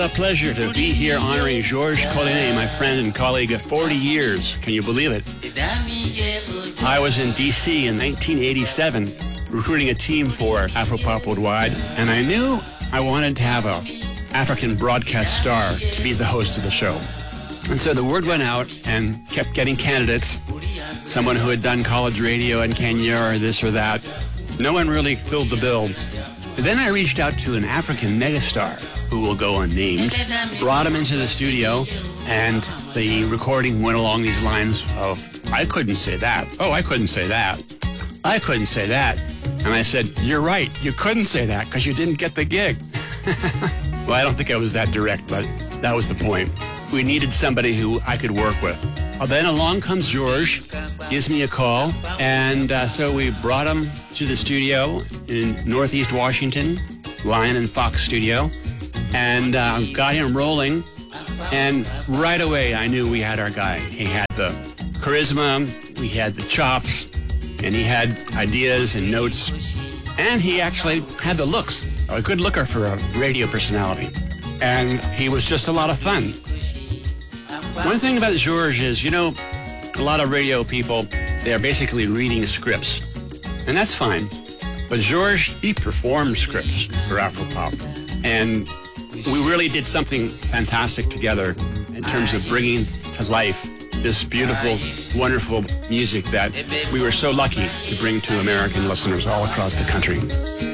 A pleasure to be here honoring Georges Collinet, my friend and colleague of 40 years. Can you believe it? I was in D.C. in 1987 recruiting a team for Afropop Worldwide, and I knew I wanted to have an African broadcast star to be the host of the show. And so the word went out and kept getting candidates, someone who had done college radio in Kenya or this or that. No one really filled the bill. But then I reached out to an African megastar who will go unnamed, brought him into the studio, and the recording went along these lines of, I couldn't say that. Oh, I couldn't say that. I couldn't say that. And I said, you're right, you couldn't say that because you didn't get the gig. Well, I don't think I was that direct, but that was the point. We needed somebody who I could work with. Then along comes Georges, gives me a call, and so we brought him to the studio in Northeast Washington, Lion and Fox studio, and got him rolling. And right away, I knew we had our guy. He had the charisma, we had the chops, and he had ideas and notes, and he actually had the looks. A good looker for a radio personality. And he was just a lot of fun. One thing about Georges is, you know, a lot of radio people, they're basically reading scripts. And that's fine. But Georges, he performed scripts for Afropop. And we really did something fantastic together in terms of bringing to life this beautiful, wonderful music that we were so lucky to bring to American listeners all across the country.